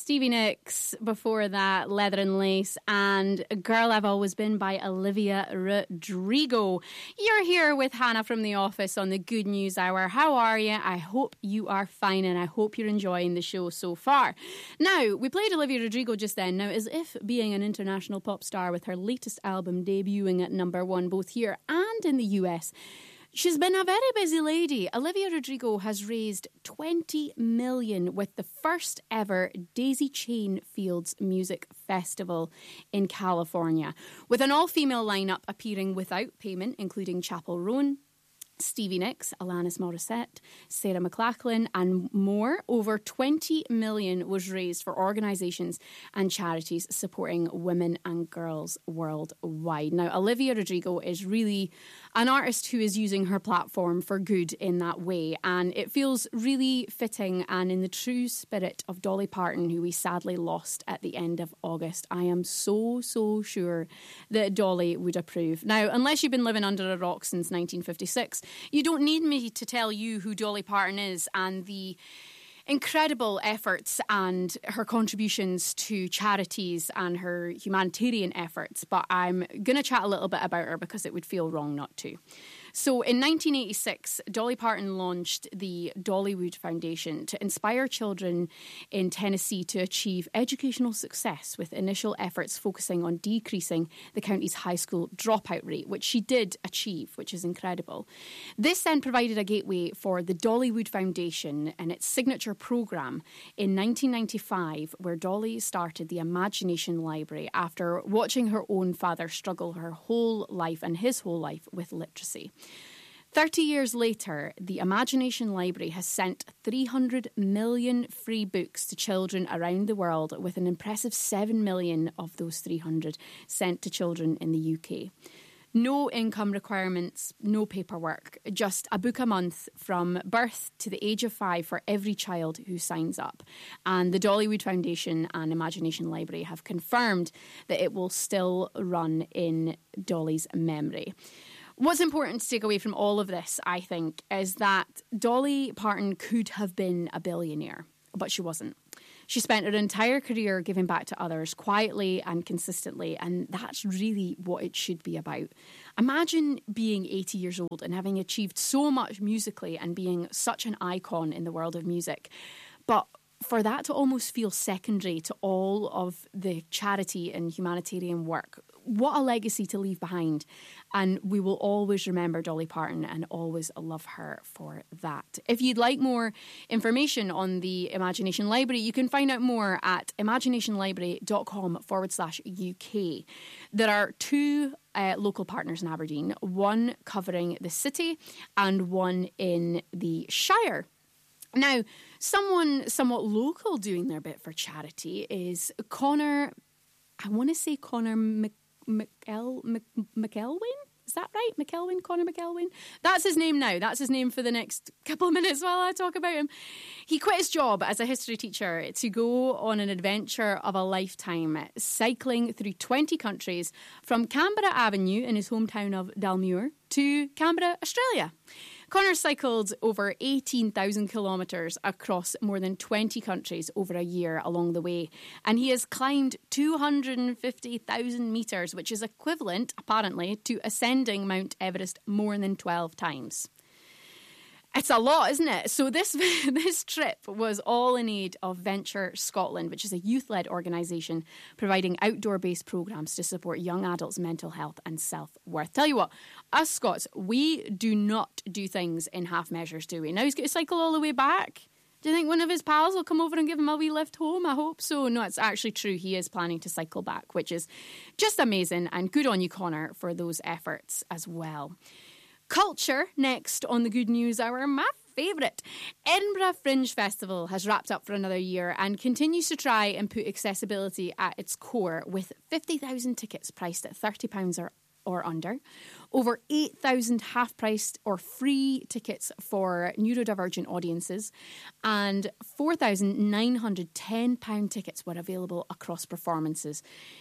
Stevie Nicks, before that, Leather and Lace, and Girl I've Always Been by Olivia Rodrigo. You're here with Hannah from The Office on the Good News Hour. How are you? I hope you are fine, and I hope you're enjoying the show so far. Now, we played Olivia Rodrigo just then. Now, as if being an international pop star with her latest album debuting at #1 both here and in the US, she's been a very busy lady. Olivia Rodrigo has raised $20 million with the first ever Daisy Chain Fields Music Festival in California, with an all-female lineup appearing without payment, including Chappell Roan, Stevie Nicks, Alanis Morissette, Sarah McLachlan, and more. Over $20 million was raised for organisations and charities supporting women and girls worldwide. Now, Olivia Rodrigo is really an artist who is using her platform for good in that way, and it feels really fitting and in the true spirit of Dolly Parton, who we sadly lost at the end of August. I am so sure that Dolly would approve. Now, unless you've been living under a rock since 1956, you don't need me to tell you who Dolly Parton is and the incredible efforts and her contributions to charities and her humanitarian efforts, but I'm going to chat a little bit about her because it would feel wrong not to. So in 1986, Dolly Parton launched the Dollywood Foundation to inspire children in Tennessee to achieve educational success, with initial efforts focusing on decreasing the county's high school dropout rate, which she did achieve, which is incredible. This then provided a gateway for the Dollywood Foundation and its signature program in 1995, where Dolly started the Imagination Library after watching her own father struggle her whole life and his whole life with literacy. 30 years later, the Imagination Library has sent 300 million free books to children around the world, with an impressive 7 million of those 300 sent to children in the UK. No income requirements, no paperwork, just a book a month from birth to the age of 5 for every child who signs up. And the Dollywood Foundation and Imagination Library have confirmed that it will still run in Dolly's memory. What's important to take away from all of this, I think, is that Dolly Parton could have been a billionaire, but she wasn't. She spent her entire career giving back to others quietly and consistently, and that's really what it should be about. Imagine being 80 years old and having achieved so much musically and being such an icon in the world of music, but for that to almost feel secondary to all of the charity and humanitarian work. What a legacy to leave behind. And we will always remember Dolly Parton and always love her for that. If you'd like more information on the Imagination Library, you can find out more at imaginationlibrary.com/UK. There are two local partners in Aberdeen, one covering the city and one in the Shire. Now, someone somewhat local doing their bit for charity is Connor, I want to say Connor McElwain? Is that right? McElwain? Connor McElwain? That's his name now. That's his name for the next couple of minutes while I talk about him. He quit his job as a history teacher to go on an adventure of a lifetime, cycling through 20 countries from Canberra Avenue in his hometown of Dalmuir to Canberra, Australia. Connor cycled over 18,000 kilometres across more than 20 countries over a year along the way, and he has climbed 250,000 metres, which is equivalent, apparently, to ascending Mount Everest more than 12 times. It's a lot, isn't it? So this trip was all in aid of Venture Scotland, which is a youth-led organisation providing outdoor-based programmes to support young adults' mental health and self-worth. Tell you what, us Scots, we do not do things in half measures, do we? Now he's got to cycle all the way back. Do you think one of his pals will come over and give him a wee lift home? I hope so. No, it's actually true. He is planning to cycle back, which is just amazing, and good on you, Connor, for those efforts as well. Culture, next on the Good News Hour, my favourite. Edinburgh Fringe Festival has wrapped up for another year and continues to try and put accessibility at its core, with 50,000 tickets priced at £30 or under, over 8,000 half-priced or free tickets for neurodivergent audiences, and £4,910 tickets were available across performances.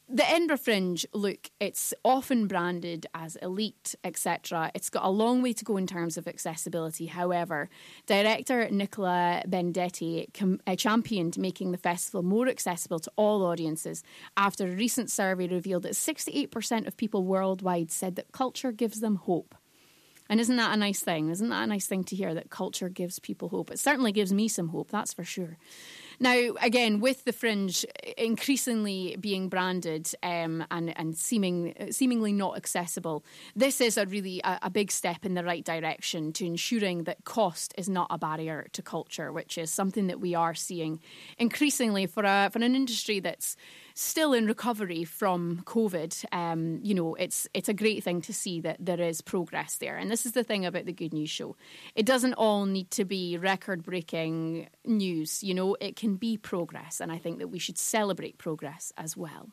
The Edinburgh Fringe, look, it's often branded as elite, etc. It's got a long way to go in terms of accessibility. However, director Nicola Bendetti championed making the festival more accessible to all audiences after a recent survey revealed that 68% of people worldwide said that culture gives them hope. And isn't that a nice thing? Isn't that a nice thing to hear, that culture gives people hope? It certainly gives me some hope, that's for sure. Now, again, with the Fringe increasingly being branded and seemingly not accessible, this is a really a big step in the right direction to ensuring that cost is not a barrier to culture, which is something that we are seeing increasingly for an industry that's still in recovery from COVID. It's a great thing to see that there is progress there. And this is the thing about the Good News Show. It doesn't all need to be record-breaking news. It can be progress. And I think that we should celebrate progress as well.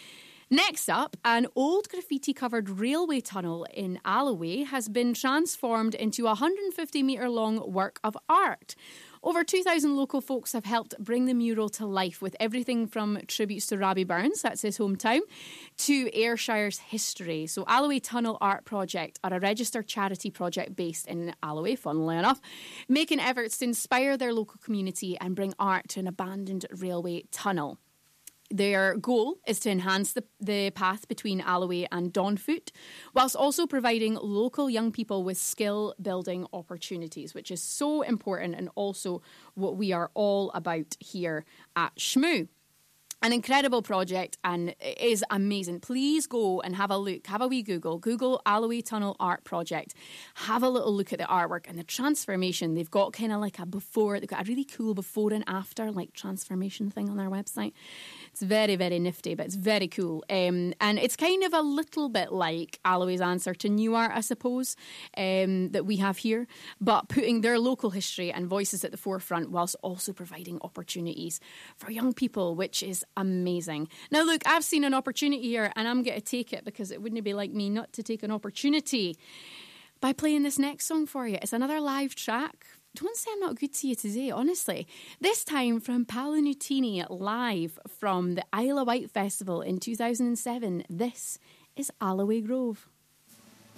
Next up, an old graffiti-covered railway tunnel in Alloway has been transformed into a 150-metre-long work of art. Over 2,000 local folks have helped bring the mural to life with everything from tributes to Robbie Burns, that's his hometown, to Ayrshire's history. So Alloway Tunnel Art Project are a registered charity project based in Alloway, funnily enough, making efforts to inspire their local community and bring art to an abandoned railway tunnel. Their goal is to enhance the path between Alloway and Donfoot, whilst also providing local young people with skill-building opportunities, which is so important and also what we are all about here at Shmoo. An incredible project, and it is amazing. Please go and have a look. Have a wee Google. Google Alloway Tunnel Art Project. Have a little look at the artwork and the transformation. They've got kind of like a before. They've got a really cool before and after like transformation thing on their website. It's very, very nifty, but it's very cool. And it's kind of a little bit like Alloway's answer to New Art, I suppose, that we have here, but putting their local history and voices at the forefront whilst also providing opportunities for young people, which is amazing. Now, look, I've seen an opportunity here and I'm going to take it because it wouldn't be like me not to take an opportunity by playing this next song for you. It's another live track. Don't say I'm not good to you today, honestly. This time from Paolo Nutini live from the Isle of Wight Festival in 2007. This is Alloway Grove.